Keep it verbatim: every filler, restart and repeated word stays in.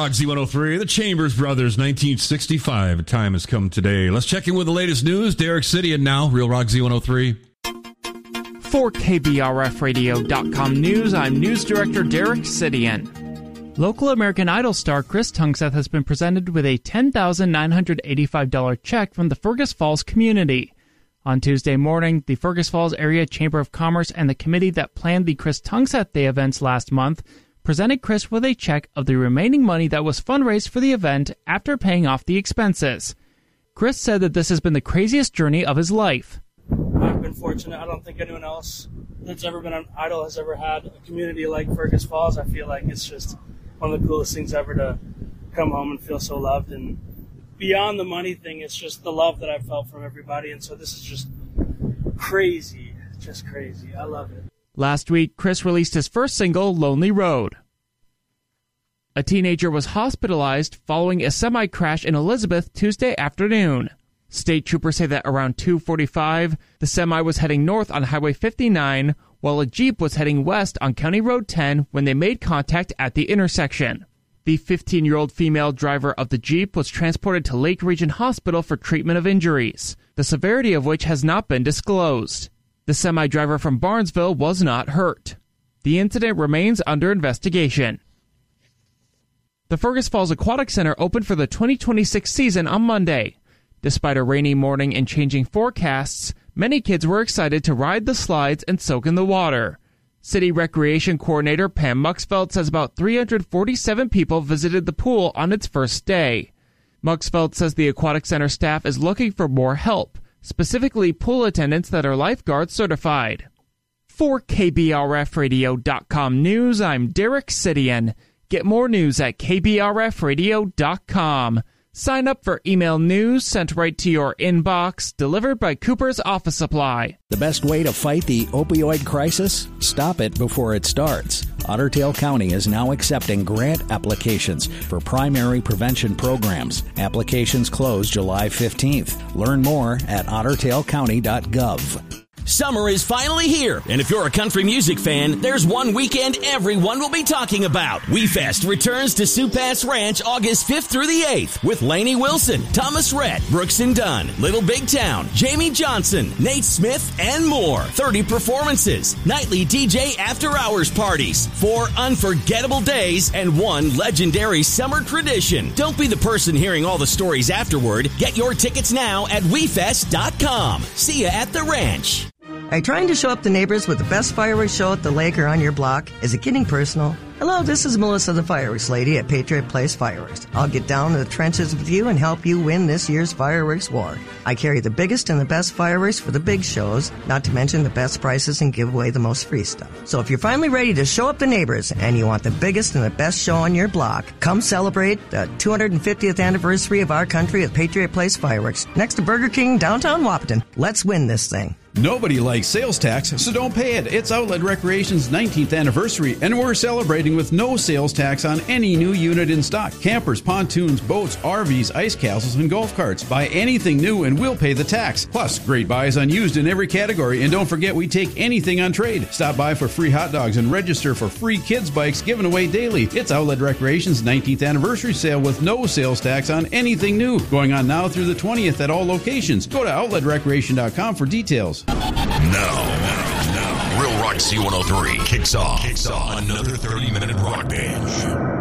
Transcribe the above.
Rock Z one oh three, the Chambers Brothers, nineteen sixty-five. Time has come today. Let's check in with the latest news. Derek Sidian now, Real Rock Z one oh three. For K B R F radio dot com News, I'm News Director Derek Sidian. Local American Idol star Chris Tungseth has been presented with a ten thousand nine hundred eighty-five dollars check from the Fergus Falls community. On Tuesday morning, the Fergus Falls Area Chamber of Commerce and the committee that planned the Chris Tungseth Day events last month presented Chris with a check of the remaining money that was fundraised for the event after paying off the expenses. Chris said that this has been the craziest journey of his life. I've been fortunate. I don't think anyone else that's ever been on Idol has ever had a community like Fergus Falls. I feel like it's just one of the coolest things ever to come home and feel so loved. And beyond the money thing, it's just the love that I felt from everybody. And so this is just crazy, just crazy. I love it. Last week, Chris released his first single, Lonely Road. A teenager was hospitalized following a semi-crash in Elizabeth Tuesday afternoon. State troopers say that around two forty-five, the semi was heading north on Highway fifty-nine, while a Jeep was heading west on County Road ten when they made contact at the intersection. The fifteen-year-old female driver of the Jeep was transported to Lake Region Hospital for treatment of injuries, the severity of which has not been disclosed. The semi-driver from Barnesville was not hurt. The incident remains under investigation. The Fergus Falls Aquatic Center opened for the twenty twenty-six season on Monday. Despite a rainy morning and changing forecasts, many kids were excited to ride the slides and soak in the water. City Recreation Coordinator Pam Muxfeld says about three hundred forty-seven people visited the pool on its first day. Muxfeld says the Aquatic Center staff is looking for more help, specifically pool attendants that are lifeguard certified. For K B R F radio dot com News, I'm Derek Sidian. Get more news at K B R F radio dot com. Sign up for email news sent right to your inbox, delivered by Cooper's Office Supply. The best way to fight the opioid crisis? Stop it before it starts. Otter Tail County is now accepting grant applications for primary prevention programs. Applications close July fifteenth. Learn more at otter tail county dot gov. Summer is finally here, and if you're a country music fan, there's one weekend everyone will be talking about. WeFest returns to Sioux Pass Ranch August fifth through the eighth with Lainey Wilson, Thomas Rhett, Brooks and Dunn, Little Big Town, Jamie Johnson, Nate Smith, and more. thirty performances, nightly D J after-hours parties, four unforgettable days, and one legendary summer tradition. Don't be the person hearing all the stories afterward. Get your tickets now at we fest dot com. See ya at the ranch. Are you trying to show up the neighbors with the best fireworks show at the lake or on your block? Is it getting personal? Hello, this is Melissa the Fireworks Lady at Patriot Place Fireworks. I'll get down to the trenches with you and help you win this year's fireworks war. I carry the biggest and the best fireworks for the big shows, not to mention the best prices and give away the most free stuff. So if you're finally ready to show up the neighbors and you want the biggest and the best show on your block, come celebrate the two hundred fiftieth anniversary of our country at Patriot Place Fireworks, next to Burger King, downtown Wahpeton. Let's win this thing. Nobody likes sales tax, so don't pay it. It's Outlet Recreation's nineteenth anniversary, and we're celebrating with no sales tax on any new unit in stock. Campers, pontoons, boats, R Vs, ice castles, and golf carts. Buy anything new and we'll pay the tax. Plus, great buys on used in every category, and don't forget we take anything on trade. Stop by for free hot dogs and register for free kids' bikes given away daily. It's Outlet Recreation's nineteenth anniversary sale with no sales tax on anything new. Going on now through the twentieth at all locations. Go to outlet recreation dot com for details. Now, now, Real Rock Z one oh three kicks off, kicks off another thirty-minute rock binge.